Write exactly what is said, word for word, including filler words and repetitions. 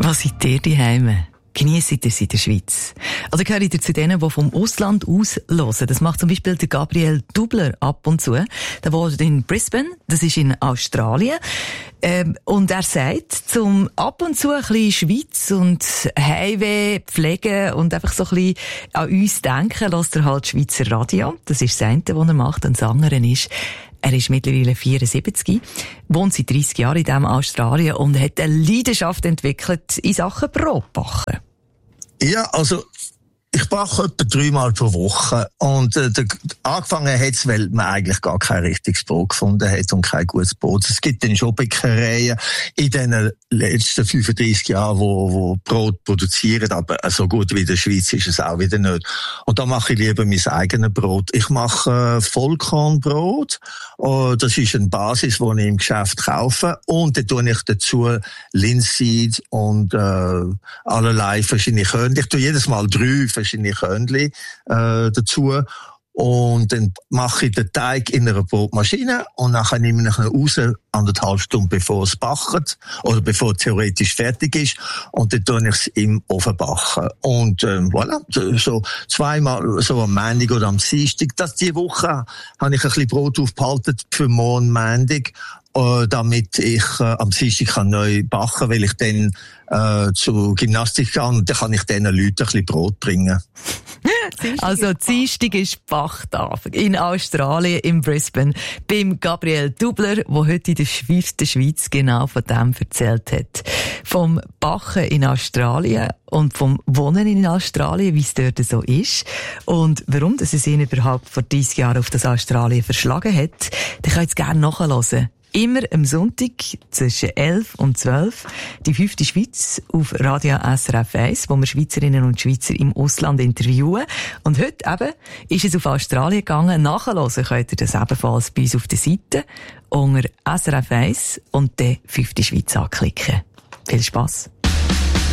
Was seid ihr daheim? Genießt ihr es in der Schweiz? Oder gehört ihr zu denen, die vom Ausland aus hören? Das macht zum Beispiel der Gabriel Dubler ab und zu. Der wohnt in Brisbane, das ist in Australien. Ähm, und er sagt, zum ab und zu ein bisschen Schweiz und Heimweh pflegen und einfach so ein bisschen an uns denken, lässt er halt Schweizer Radio. Das ist das eine, was er macht. Und das andere ist, er ist mittlerweile vierundsiebzig, wohnt seit dreissig Jahren in diesem Australien und hat eine Leidenschaft entwickelt in Sachen Brotbacken. Ja, also ich backe etwa dreimal pro Woche und äh, der, angefangen hat es, weil man eigentlich gar kein richtiges Brot gefunden hat und kein gutes Brot. Es gibt dann schon Bäckereien in den letzten fünfunddreissig Jahren, wo, wo Brot produzieren, aber so gut wie in der Schweiz ist es auch wieder nicht. Und da mache ich lieber mein eigenes Brot. Ich mache äh, Vollkornbrot. Oh, das ist eine Basis, die ich im Geschäft kaufe. Und dann tue ich dazu Linseed und äh, allerlei verschiedene Körnchen. Ich tue jedes Mal drei verschiedene Körnchen äh, dazu. Und dann mache ich den Teig in einer Brotmaschine und dann nehme ich ihn raus, anderthalb Stunden bevor es backt oder bevor es theoretisch fertig ist. Und dann tue ich es im Ofen backen. Und ähm, voilà, so zweimal, so am Montag oder am Dienstag. Das diese Woche habe ich ein bisschen Brot aufgehalten für morgen Montag, äh, damit ich äh, am Dienstag kann neu backen, weil ich dann äh, zur Gymnastik gehe und dann kann ich diesen Leuten ein bisschen Brot bringen. Also, Dienstag ist Bachtag in Australien, in Brisbane, beim Gabriel Dubler, der heute in der Schweiz, der Schweiz genau von dem erzählt hat. Vom Bachen in Australien und vom Wohnen in Australien, wie es dort so ist. Und warum dass es ihn überhaupt vor dreissig Jahren auf das Australien verschlagen hat, dann könnt ihr gerne nachhören. Immer am Sonntag zwischen elf und zwölf die fünfte Schweiz auf Radio S R F eins, wo wir Schweizerinnen und Schweizer im Ausland interviewen. Und heute eben ist es auf Australien gegangen. Nachhören könnt ihr das ebenfalls bei uns auf der Seite unter S R F eins und dann fünfte Schweiz anklicken. Viel Spass!